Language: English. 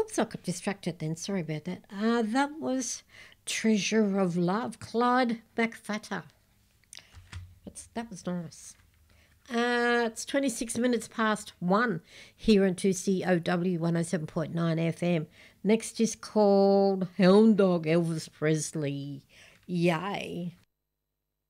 Oops, I got distracted then. Sorry about that. That was Treasure of Love, Clyde McFatter. That was nice. It's 26 minutes past 1 here on 2COW 107.9 FM. Next is called Hound Dog, Elvis Presley. Yay.